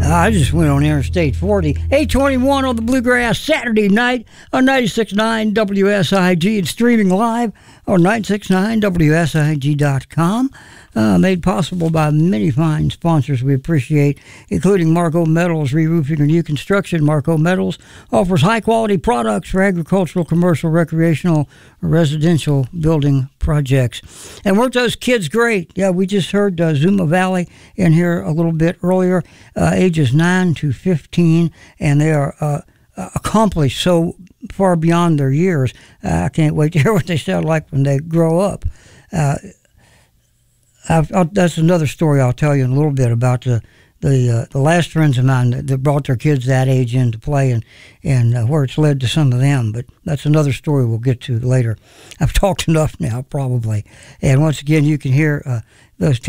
I just went on Interstate 40, 821 on the Bluegrass Saturday night on 96.9 WSIG and streaming live on 969WSIG.com. Made possible by many fine sponsors we appreciate, including Marco Metals, re-roofing and new construction. Marco Metals offers high-quality products for agricultural, commercial, recreational, or residential building projects. And weren't those kids great? Yeah, we just heard Zuma Valley in here a little bit earlier, ages 9 to 15, and they are accomplished so far beyond their years. I can't wait to hear what they sound like when they grow up. That's another story I'll tell you in a little bit about the last friends of mine that brought their kids that age into play and where it's led to some of them. But that's another story we'll get to later. I've talked enough now, probably. And once again, you can hear those